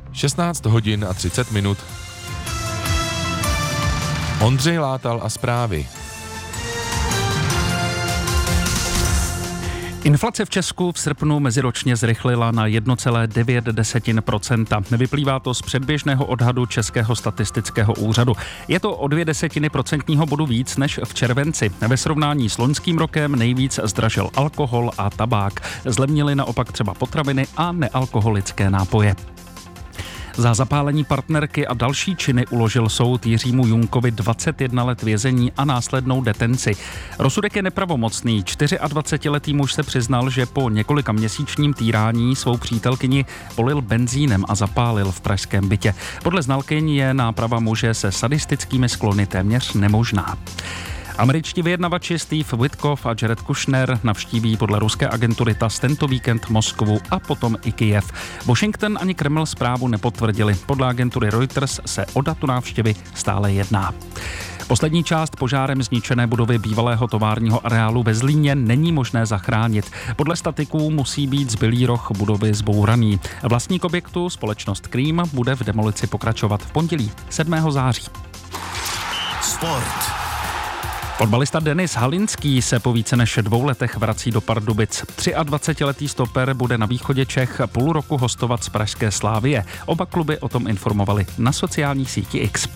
16 hodin a 30 minut. Ondřej Látal a zprávy. Inflace v Česku v srpnu meziročně zrychlila na 1,9%. Vyplývá to z předběžného odhadu Českého statistického úřadu. Je to o 0,2% bodu víc než v červenci. Ve srovnání s loňským rokem nejvíc zdražil alkohol a tabák. Zlevnily naopak třeba potraviny a nealkoholické nápoje. Za zapálení partnerky a další činy uložil soud Jiřímu Junkovi 21 let vězení a následnou detenci. Rozsudek je nepravomocný. 24letý muž se přiznal, že po několika měsíčním týrání svou přítelkyni polil benzínem a zapálil v pražském bytě. Podle znalkyň je náprava muže se sadistickými sklony téměř nemožná. Američtí vyjednavači Steve Witkoff a Jared Kushner navštíví podle ruské agentury TASS tento víkend Moskvu a potom i Kyjev. Washington ani Kreml zprávu nepotvrdili. Podle agentury Reuters se o datu návštěvy stále jedná. Poslední část požárem zničené budovy bývalého továrního areálu ve Zlíně není možné zachránit. Podle statiků musí být zbylý roh budovy zbouraný. Vlastník objektu, společnost Cream, bude v demolici pokračovat v pondělí 7. září. Sport. Fotbalista Denis Halinský se po více než 2 letech vrací do Pardubic. 23letý stoper bude na východě Čech půl roku hostovat z pražské Slavie. Oba kluby o tom informovali na sociální síti X.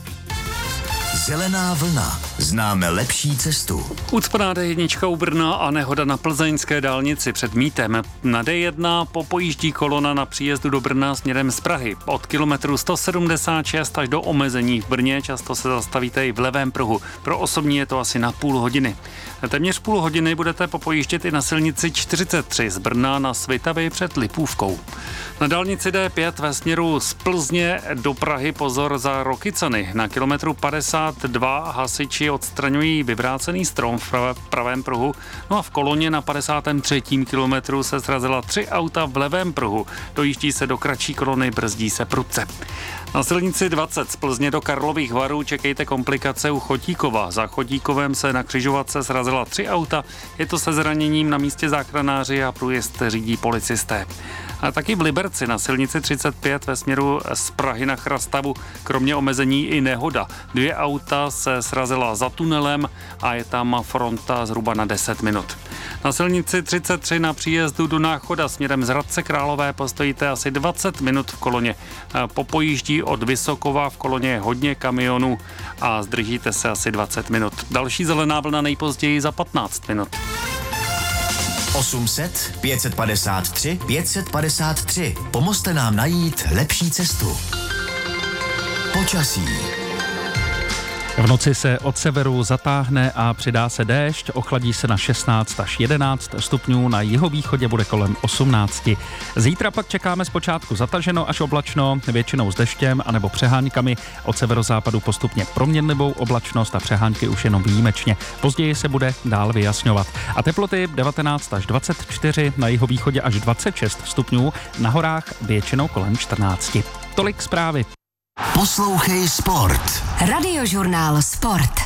Zelená vlna. Známe lepší cestu. Ucpaná D1 u Brna a nehoda na plzeňské dálnici před Mítem. Na D1 popojíždí kolona na příjezdu do Brna směrem z Prahy. Od kilometru 176 až do omezení v Brně často se zastavíte i v levém pruhu. Pro osobní je to asi na půl hodiny. Téměř půl hodiny budete popojíždět i na silnici 43 z Brna na Svitavy před Lipůvkou. Na dálnici D5 ve směru z Plzně do Prahy pozor za Rokycany. Na kilometru 52 hasiči odstraňují vyvrácený strom v pravém pruhu. No a v koloně na 53. kilometru se srazila 3 auta v levém pruhu. Dojíždí se do kratší kolony, brzdí se prudce. Na silnici 20 z Plzně do Karlových Varů čekejte komplikace u Chotíkova. Za Chotíkovem se na křižovatce srazila 3 auta. Je to se zraněním, na místě záchranáři a průjezd řídí policisté. A taky v Liberci na silnici 35 ve směru z Prahy na Chrastavu kromě omezení i nehoda. 2 auta se srazila za tunelem a je tam fronta zhruba na 10 minut. Na silnici 33 na příjezdu do Náchoda směrem z Hradce Králové postojíte asi 20 minut v koloně. Popojíždí od Vysokova, v koloně je hodně kamionů a zdržíte se asi 20 minut. Další zelená vlna nejpozději za 15 minut. 800 553 553. Pomozte nám najít lepší cestu. Počasí. V noci se od severu zatáhne a přidá se déšť, ochladí se na 16 až 11 stupňů, na jihovýchodě bude kolem 18. Zítra pak čekáme zpočátku zataženo až oblačno, většinou s deštěm anebo přeháňkami, od severozápadu postupně proměnlivou oblačnost a přehánky už jenom výjimečně. Později se bude dál vyjasňovat. A teploty 19 až 24, na jihovýchodě až 26 stupňů, na horách většinou kolem 14. Tolik zprávy. Poslouchej Sport. Radiožurnál Sport.